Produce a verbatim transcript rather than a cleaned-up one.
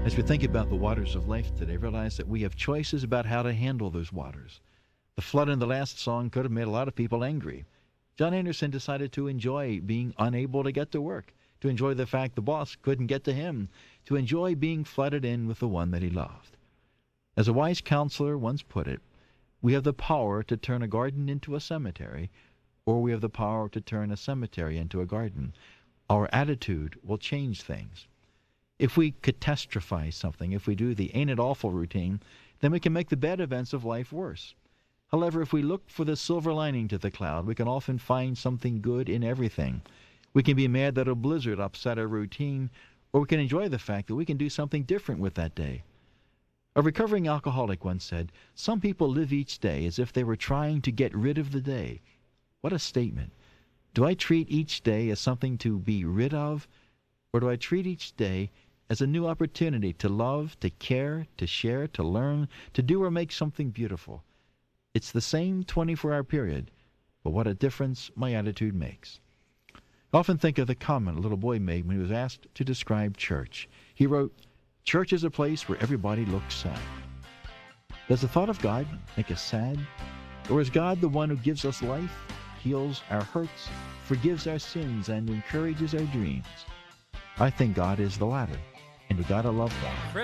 As we think about the waters of life today, realize that we have choices about how to handle those waters. The flood in the last song could have made a lot of people angry. John Anderson decided to enjoy being unable to get to work, to enjoy the fact the boss couldn't get to him, to enjoy being flooded in with the one that he loved. As a wise counselor once put it, we have the power to turn a garden into a cemetery, or we have the power to turn a cemetery into a garden. Our attitude will change things. If we catastrophize something, if we do the ain't it awful routine, then we can make the bad events of life worse. However, if we look for the silver lining to the cloud, we can often find something good in everything. We can be mad that a blizzard upset our routine, or we can enjoy the fact that we can do something different with that day. A recovering alcoholic once said, "Some people live each day as if they were trying to get rid of the day." What a statement. Do I treat each day as something to be rid of, or do I treat each day as a new opportunity to love, to care, to share, to learn, to do or make something beautiful? It's the same twenty-four hour period, but what a difference my attitude makes. I often think of the comment a little boy made when he was asked to describe church. He wrote, "Church is a place where everybody looks sad." Does the thought of God make us sad? Or is God the one who gives us life, heals our hurts, forgives our sins, and encourages our dreams? I think God is the latter, and we gotta love God.